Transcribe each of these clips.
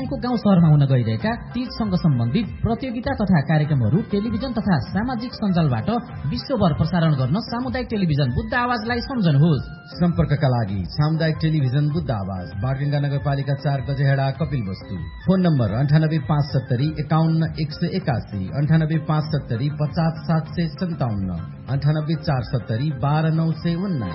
तपाईको गाउँ शहरमा हुन गइरहेका तीजसँग सम्बन्धित प्रतियोगिता तथा कार्यक्रमहरू टेलिभिजन तथा सामाजिक सञ्जालबाट विश्वभर प्रसारण गर्न सामुदायिक टेलिभिजन बुद्ध आवाजलाई सम्झनुहोस्। सम्पर्कका लागि सामुदायिक टेलिभिजन बुद्ध आवाज, बारगंगा नगरपालिका 4 गजेहेडा, कपिलवस्तु। Phone number 9857 51 181, 9857 50 757, 98 470 12 919।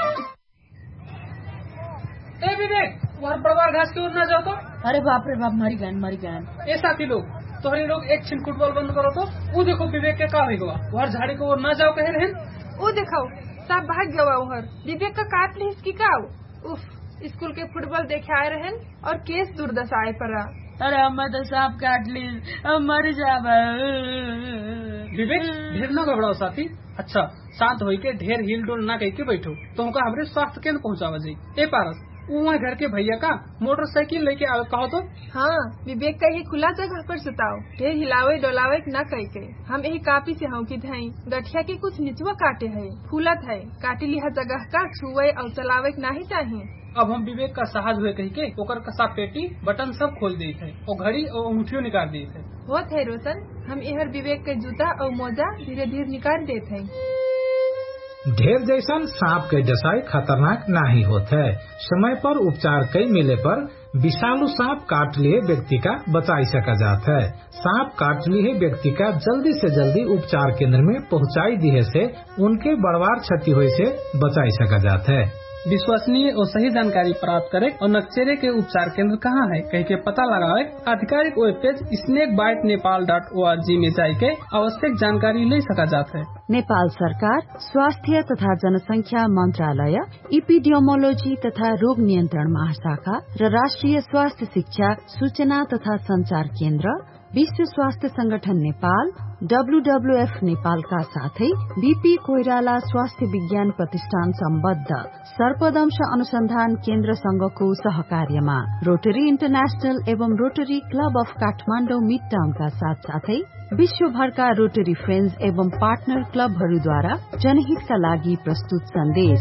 वहाँ बड़वार घास की ओर न जाओ तो। अरे बाप रे बाप, मरी गए। ये साथी लोग, तुम्हारे लोग एक छिन फुटबॉल बंद करो तो वो देखो विवेक के का होगा। वहाँ झाड़ी को ओर न जाओ कह रहे हैं। वो दिखाओ सब भाग गवा उहर विवेक का काट ली इसकी का। उफ, स्कूल के फुटबॉल देखे आए रहे और केस दुर्दशा आए पड़ा। अरे अम्मा तो सांप काट ली, मर जा। विवेक ढेर न घबराओ साथी। अच्छा शांत हो के ढेर हिल डोल ना कह के बैठो, तुमका हमारे स्वास्थ्य केंद्र पहुँचावा जाये। ए पारस, वहाँ घर के भैया का मोटरसाइकिल लेके आओ कहो तो। हाँ, विवेक का ही खुला जगह पर सुताओ, ढेर हिलावे डोलावे न कह के। हम यही कापी से हूँ की धाई गठिया के कुछ निचवा काटे है, फूलत है, काटी लिहा जगह का छुए और चलावे नहीं चाहिए। अब हम विवेक का साहस हुए कही के ओकर कसा पेटी बटन सब खोल दी है और घड़ी और अंगूठियों निकाल दी है। होत है रोशन, हम यहर विवेक के जूता और मोजा धीरे धीरे निकाल देते हैं। ढेर जैसन सांप के डसाई खतरनाक नहीं होता है। समय पर उपचार कई मिले पर विषालु सांप काट लिए व्यक्ति का बचाई सका जाता है। सांप काट लिए व्यक्ति का जल्दी से जल्दी उपचार केंद्र में पहुंचाई दिए से उनके बड़वार क्षति हुई से बचाई सका जाता है। विश्वसनीय और सही जानकारी प्राप्त करे और नक्चेरे के उपचार केंद्र कहाँ है कह के पता लगावे। आधिकारिक वेब पेज snakebitenepal.org में जाके आवश्यक जानकारी ले सका जाता है। नेपाल सरकार स्वास्थ्य तथा जनसंख्या मंत्रालय, इपिडियोमोलोजी तथा रोग नियन्त्रण महाशाखा र राष्ट्रिय स्वास्थ्य शिक्षा सूचना तथा संचार केन्द्र, विश्व स्वास्थ्य संगठन नेपाल, WWF नेपाल का साथै बीपी कोइराला स्वास्थ्य विज्ञान प्रतिष्ठान सम्बद्ध सर्पदंश अनुसन्धान केन्द्र संघको सहकार्यमा रोटरी इन्टरनेशनल एवं rotary club of Kathmandu mid टाउनका साथसाथै विश्वभरका रोटरी फ्रेन्ड्स एवं पार्टनर क्लबहरूद्वारा जनहितका लागि प्रस्तुत सन्देश।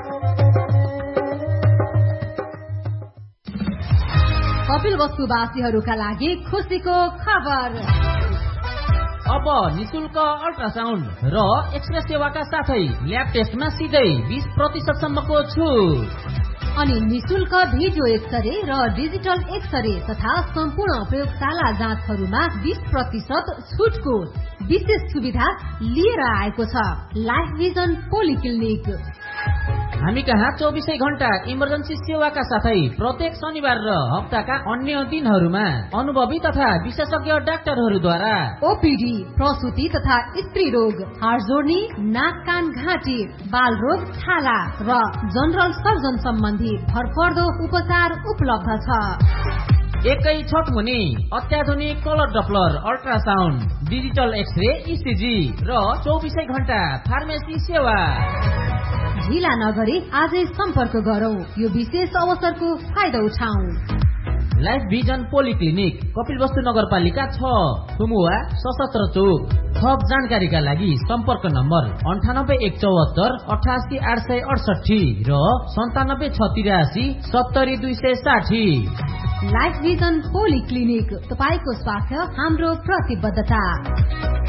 कपिलवस्तुवासीहरूका लागि खुशीको खबर। अब निशुल्क अल्ट्रासाउन्ड र एक्सरे सेवाका साथै ल्याब टेस्टमा सिधै 20% सम्मको छुट अनि निशुल्क भिडियो एक्सरे र डिजिटल एक्सरे तथा सम्पूर्ण प्रयोगशाला जाँचहरूमा 20% छुटको विशेष सुविधा लिएर आएको छ लाइफ भिजन पोलिक्लिनिक। हामी कहाँ 24 घण्टा इमर्जेन्सी सेवाका साथै प्रत्येक शनिबार र हप्ताका अन्य दिनहरूमा अनुभवी तथा विशेषज्ञ डाक्टरहरूद्वारा ओपीडी, प्रसुति तथा स्त्री रोग, हाड जोड्नी, नाक कान घाँटी, बाल रोग, छाला र जनरल सर्जन सम्बन्धी भरपर्दो उपचार उपलब्ध छ। एकै छट मुनि अत्याधुनिक colour Doppler ultrasound, digital x-ray, ECG र 24 घण्टा फार्मेसी सेवा। ढिला नगरी आजै सम्पर्क गरौं, यो विशेष अवसरको फाइदा उठाऊ। लाइफ भिजन पोलिक्लिनिक, कपिलवस्तु नगरपालिका 6, सुमुवा सशस्त्र चोक। थप जानकारीका लागि सम्पर्क नम्बर 98 174 88 868 र 97 683 70 260। लाइफ भिजन पोलिक्लिनिक, तपाईको स्वास्थ्य हाम्रो प्रतिबद्धता।